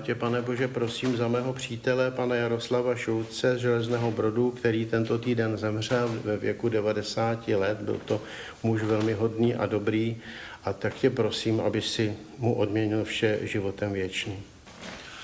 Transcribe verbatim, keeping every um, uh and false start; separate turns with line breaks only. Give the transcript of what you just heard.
tě, Pane Bože, prosím za mého přítele, pana Jaroslava Šulce z Železného Brodu, který tento týden zemřel ve věku devadesáti let. Byl to muž velmi hodný a dobrý. A tak tě prosím, aby si mu odměnil vše životem věčným.